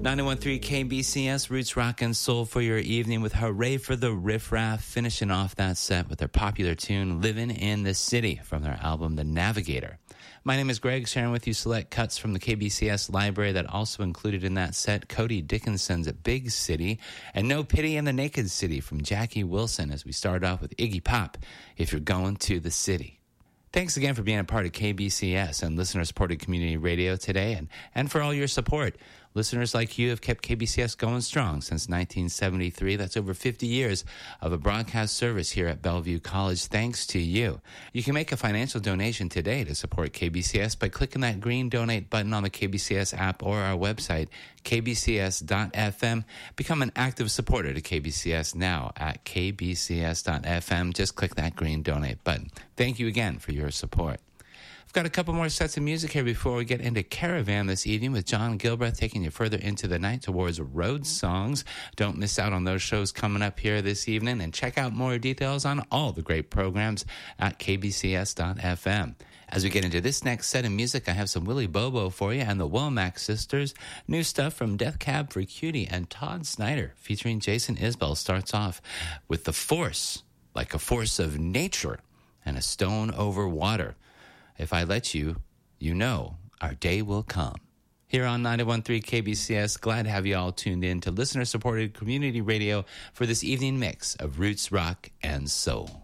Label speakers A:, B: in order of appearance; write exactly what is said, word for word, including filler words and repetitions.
A: ninety-one point three K B C S, Roots Rock and Soul for your evening with Hooray for the Riff Raff, finishing off that set with their popular tune, Living in the City, from their album, The Navigator. My name is Greg, sharing with you select cuts from the K B C S library that also included in that set Cody Dickinson's Big City and No Pity in the Naked City from Jackie Wilson, as we start off with Iggy Pop, If You're Going to the City. Thanks again for being a part of K B C S and listener-supported community radio today, and, and for all your support. Listeners like you have kept K B C S going strong since nineteen seventy-three. That's over fifty years of a broadcast service here at Bellevue College, thanks to you. You can make a financial donation today to support K B C S by clicking that green donate button on the K B C S app or our website, k b c s dot f m. Become an active supporter to K B C S now at k b c s dot f m. Just click that green donate button. Thank you again for your support. I've got a couple more sets of music here before we get into Caravan this evening with John Gilbreth taking you further into the night towards road songs. Don't miss out on those shows coming up here this evening, and check out more details on all the great programs at k b c s dot f m. As we get into this next set of music, I have some Willie Bobo for you and the Womack Sisters. New stuff from Death Cab for Cutie, and Todd Snyder featuring Jason Isbell starts off with The Force, like a force of nature and a stone over water. If I let you, you know our day will come. Here on ninety-one point three K B C S, glad to have you all tuned in to listener-supported community radio for this evening mix of roots, rock, and soul.